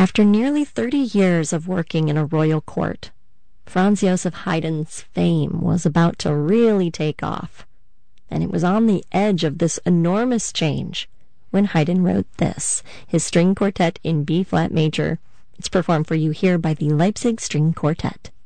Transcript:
After nearly 30 years of working in a royal court, Franz Joseph Haydn's fame was about to really take off, and it was on the edge of this enormous change when Haydn wrote this, his string quartet in B-flat major. It's performed for you here by the Leipzig String Quartet.